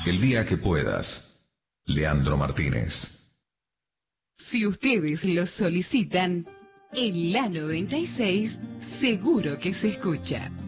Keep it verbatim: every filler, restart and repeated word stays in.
El día que puedas. Leandro Martínez. Si ustedes lo solicitan, en la noventa y seis seguro que se escucha.